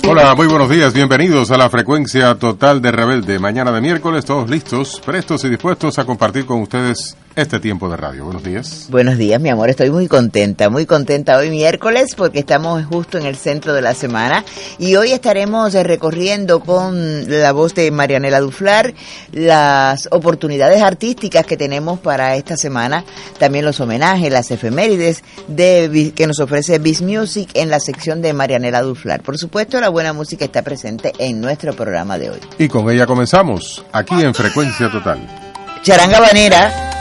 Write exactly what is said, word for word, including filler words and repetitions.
Hola, muy buenos días, bienvenidos a la frecuencia total de Rebelde. Mañana de miércoles, todos listos, prestos y dispuestos a compartir con ustedes este tiempo de radio. Buenos días. Buenos días, mi amor, estoy muy contenta, muy contenta hoy miércoles porque estamos justo en el centro de la semana y hoy estaremos recorriendo con la voz de Marianela Duflar las oportunidades artísticas que tenemos para esta semana, también los homenajes, las efemérides de que nos ofrece Biz Music en la sección de Marianela Duflar. Por supuesto, la buena música está presente en nuestro programa de hoy. Y con ella comenzamos, aquí en Frecuencia Total. Charanga Habanera.